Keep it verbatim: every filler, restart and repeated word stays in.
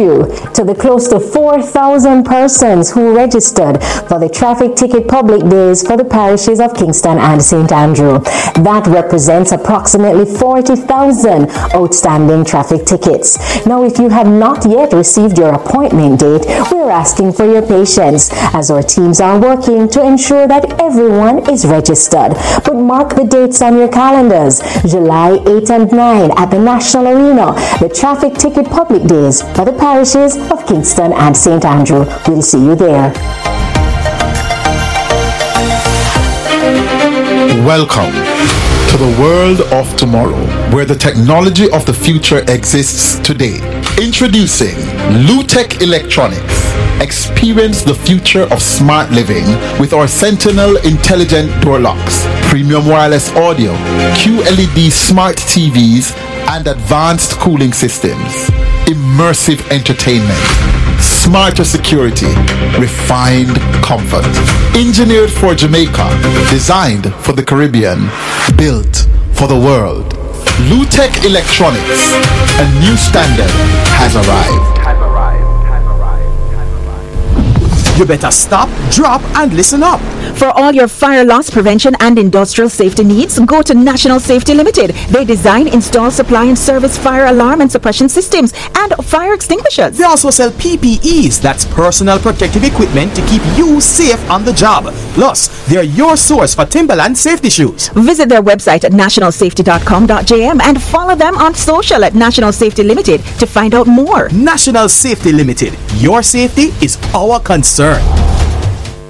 you to the close to four thousand persons who registered for the traffic ticket public days for the parishes of Kingston and Saint Andrew. That represents approximately forty thousand outstanding traffic tickets. Now, if you have not yet received your appointment date, we're asking for your patience as our teams are working to ensure that everyone is registered. But mark the dates on your calendars. July eighth and ninth at the National Arena, the traffic ticket public days for the parishes of Kingston and Saint Andrew. We'll see you there. Welcome to the world of tomorrow, where the technology of the future exists today. Introducing Lutech Electronics. Experience the future of smart living with our Sentinel intelligent door locks, premium wireless audio, Q L E D smart T Vs, and advanced cooling systems. Immersive entertainment, smarter security, refined comfort. Engineered for Jamaica, designed for the Caribbean, built for the world. Lutech Electronics, a new standard has arrived. You better stop, drop, and listen up. For all your fire loss prevention and industrial safety needs, go to National Safety Limited. They design, install, supply, and service fire alarm and suppression systems and fire extinguishers. They also sell P P Es, that's personal protective equipment to keep you safe on the job. Plus, they're your source for Timberland safety shoes. Visit their website at national safety dot com dot j m and follow them on social at National Safety Limited to find out more. National Safety Limited. Your safety is our concern.